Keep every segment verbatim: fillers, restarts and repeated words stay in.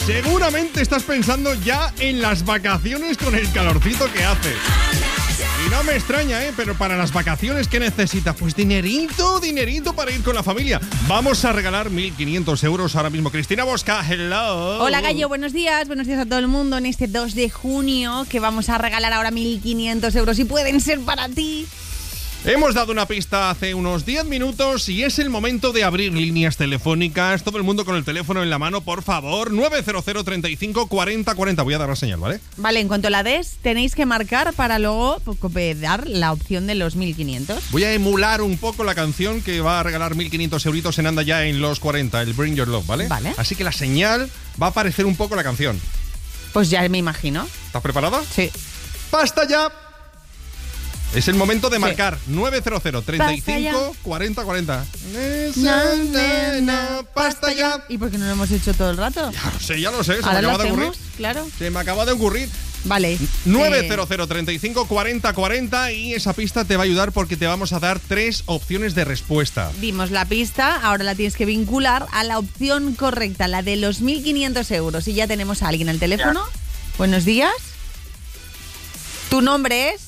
Seguramente estás pensando ya en las vacaciones con el calorcito que hace. Y no me extraña, ¿eh? Pero para las vacaciones, ¿qué necesitas? Pues dinerito, dinerito para ir con la familia. Vamos a regalar mil quinientos euros ahora mismo. Cristina Bosca, hello. Hola, Gallo, buenos días. Buenos días a todo el mundo en este dos de junio, que vamos a regalar ahora mil quinientos euros y pueden ser para ti. Hemos dado una pista hace unos diez minutos y es el momento de abrir líneas telefónicas. Todo el mundo con el teléfono en la mano, por favor. nueve cero cero, treinta y cinco, cuarenta, cuarenta. Voy a dar la señal, ¿vale? Vale, en cuanto la des, tenéis que marcar para luego pues, dar la opción de los mil quinientos. Voy a emular un poco la canción que va a regalar mil quinientos euritos en Anda Ya en los cuarenta, el Bring Your Love, ¿vale? Vale. Así que la señal va a parecer un poco la canción. Pues ya me imagino. ¿Estás preparada? Sí. ¡Basta ya! Es el momento de Sí. marcar nueve cero cero, treinta y cinco, cuarenta, cuarenta. No, no, no, ¡Basta ya! ¿Y por qué no lo hemos hecho todo el rato? Ya lo sé, ya lo sé, se me Ahora lo acaba de ocurrir. hacemos, claro. Se me acaba de ocurrir. Vale. nueve eh, cero cero, treinta y cinco, cuarenta, cuarenta y esa pista te va a ayudar porque te vamos a dar tres opciones de respuesta. Dimos la pista, ahora la tienes que vincular a la opción correcta, la de los mil quinientos euros. Y ya tenemos a alguien al teléfono. Buenos días. ¿Tu nombre es?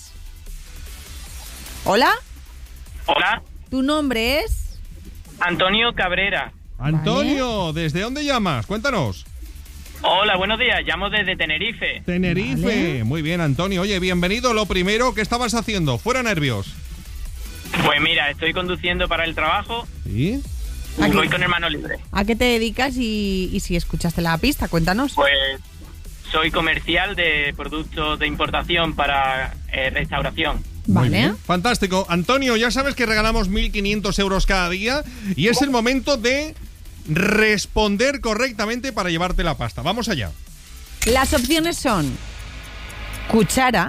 ¿Hola? Hola, ¿Tu nombre es? Antonio Cabrera. Antonio, ¿desde dónde llamas? Cuéntanos. Hola, buenos días. Llamo desde Tenerife. Tenerife. Vale. Muy bien, Antonio. Oye, bienvenido. Lo primero, ¿qué estabas haciendo? Fuera nervios. Pues mira, estoy conduciendo para el trabajo ¿Sí? y ¿A qué? voy con el mano libre. ¿A qué te dedicas y, y si escuchaste la pista? Cuéntanos. Pues soy comercial de productos de importación para eh, restauración. Muy Vale. bien. Fantástico. Antonio, ya sabes que regalamos mil quinientos euros cada día y es el momento de responder correctamente para llevarte la pasta. Vamos allá. Las opciones son cuchara,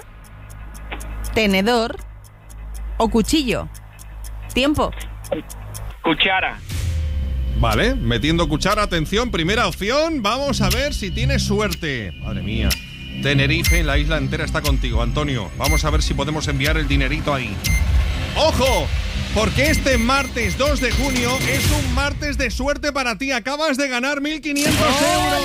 tenedor o cuchillo. Tiempo. Cuchara. Vale, metiendo cuchara, atención, primera opción. Vamos a ver si tienes suerte. Madre mía. Tenerife, la isla entera está contigo, Antonio. Vamos a ver si podemos enviar el dinerito ahí. ¡Ojo! Porque este martes dos de junio es un martes de suerte para ti. Acabas de ganar mil quinientos euros.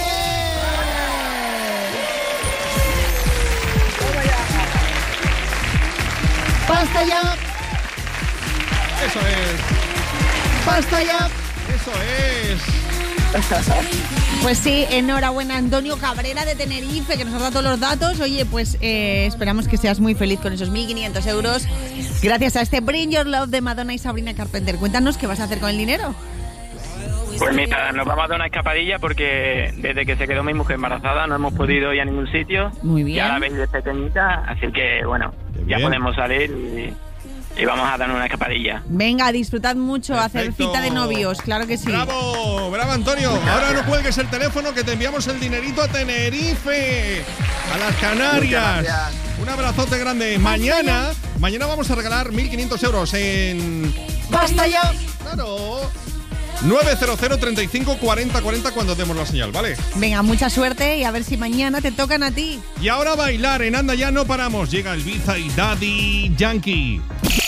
¡Basta ya! Eso es. ¡Basta ya! Eso es. Pues sí, enhorabuena Antonio Cabrera de Tenerife, que nos ha dado todos los datos. Oye, pues eh, esperamos que seas muy feliz con esos mil quinientos euros gracias a este Bring Your Love de Madonna y Sabrina Carpenter. Cuéntanos qué vas a hacer con el dinero. Pues mira, nos vamos a dar una escapadilla porque desde que se quedó mi mujer embarazada no hemos podido ir a ningún sitio. Muy bien. Ya la veis de pequeñita, así que bueno, Qué ya bien. podemos salir y, y vamos a dar una escapadilla. Venga, disfrutad mucho, hacer Perfecto. cita de novios, claro que sí. ¡Bravo! ¡Bravo, Antonio! Ahora no cuelgues el teléfono que te enviamos el dinerito a Tenerife, a las Canarias. Muchas gracias. Un abrazote grande. Mañana, mañana vamos a regalar mil quinientos euros en... ¡Basta ya! ¡Claro! nueve cero cero, treinta y cinco, cuarenta, cuarenta cuando demos la señal, ¿vale? Venga, mucha suerte y a ver si mañana te tocan a ti. Y ahora bailar en Anda Ya no paramos. Llega Ibiza y Daddy Yankee.